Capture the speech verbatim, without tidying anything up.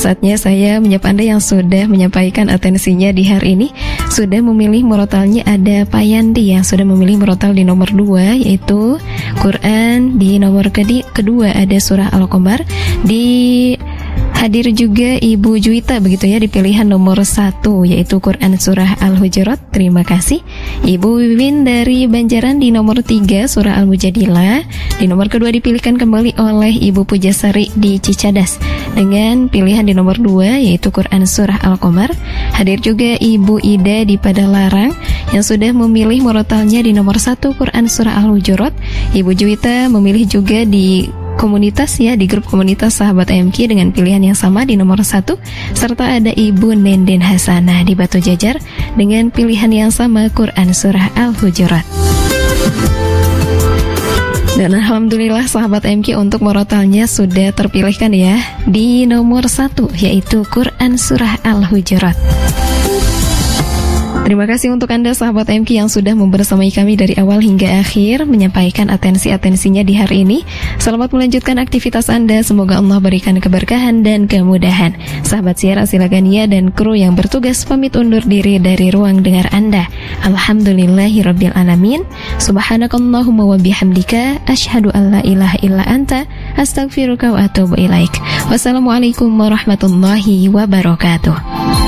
saatnya saya menyapa Anda yang sudah menyampaikan atensinya di hari ini. Sudah memilih murotalnya ada Pak Yandi yang sudah memilih murotal di nomor dua, yaitu Quran. Di nomor kedua ada surah Al-Qamar. Di hadir juga Ibu Juwita begitu ya, di pilihan nomor satu yaitu Quran surah Al-Hujurat. Terima kasih. Ibu Wiwin dari Banjaran di nomor tiga surah Al-Mujadilah. Di nomor kedua dipilihkan kembali oleh Ibu Pujasari di Cicadas dengan pilihan di nomor dua yaitu Quran surah Al-Qamar. Hadir juga Ibu Ida di Padalarang yang sudah memilih murotalnya di nomor satu Quran surah Al-Hujurat. Ibu Juwita memilih juga di komunitas ya, di grup komunitas sahabat A M Q dengan pilihan yang sama di nomor satu, serta ada Ibu Nenden Hasanah di Batu Jajar dengan pilihan yang sama Quran surah Al-Hujurat. Dan alhamdulillah sahabat A M Q untuk murotalnya sudah terpilihkan ya di nomor satu yaitu Quran surah Al-Hujurat. Terima kasih untuk Anda sahabat A M Q yang sudah membersamai kami dari awal hingga akhir, menyampaikan atensi-atensinya di hari ini. Selamat melanjutkan aktivitas Anda, semoga Allah berikan keberkahan dan kemudahan. Sahabat Siara Silagania dan kru yang bertugas pamit undur diri dari ruang dengar Anda. Alhamdulillahirabbil alamin. Subhanakallahumma wa bihamdika asyhadu an la ilaha illa anta astaghfiruka wa atubu ilaik. Wassalamualaikum warahmatullahi wabarakatuh.